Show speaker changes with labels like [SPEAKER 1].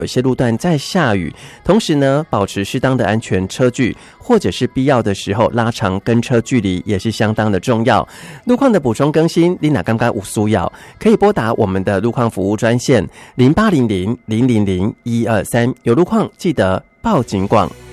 [SPEAKER 1] 有些路段在下雨，同时呢，保持适当的安全车距，或者是必要的时候拉长跟车距离，也是相当的重要。路况的补充更新，你哪刚刚有需要，可以拨打我们的路况服务专线0800-000-123，有路况记得报警广。